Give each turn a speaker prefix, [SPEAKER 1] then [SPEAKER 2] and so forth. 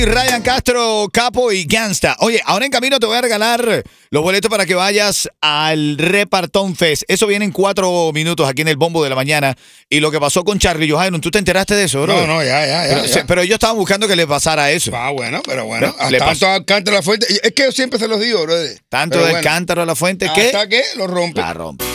[SPEAKER 1] Ryan Castro, Capo y Gangsta. Oye, ahora en camino te voy a regalar los boletos para que vayas al Repartón Fest. Eso viene en 4 minutos aquí en el Bombo de la Mañana. Y lo que pasó con Charlie Johanon, ¿tú te enteraste de eso, bro?
[SPEAKER 2] No, ya.
[SPEAKER 1] Pero ellos estaban buscando que le pasara eso.
[SPEAKER 2] Bueno.
[SPEAKER 1] Le
[SPEAKER 2] Tanto al cántaro a la fuente. Es que yo siempre se los digo, bro.
[SPEAKER 1] Tanto del cántaro a la fuente que
[SPEAKER 2] hasta que lo rompe.
[SPEAKER 1] la rompe.